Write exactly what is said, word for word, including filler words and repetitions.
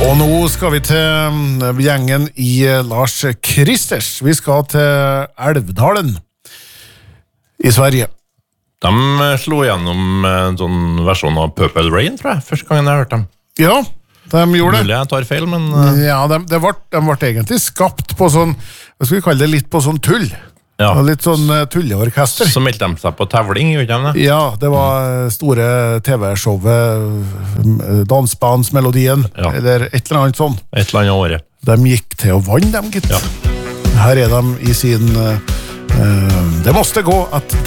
Og nå skal vi til gjengen i Lars Kristers. Vi skal til Älvdalen i Sverige. De slo gjennom en sånn versjon av Purple Rain, tror jeg, første gangen jeg hørte dem. Ja, de gjorde det. Mulig jeg tar feil, men... Ja, de, de, ble, de ble egentlig skapt på sånn, hva skal vi kalle det, litt på sånn tull. Ja. Litt sånn tulleorkester. Så meldte de seg på tevling, gjorde de det? Ja, det var store T V-showet, Dansbandsmelodien, ja. Eller et eller annet sånn. Et eller annet året. De gikk til å vann, dem, gitt. Ja. Her er de i sin... Uh, det måste gå at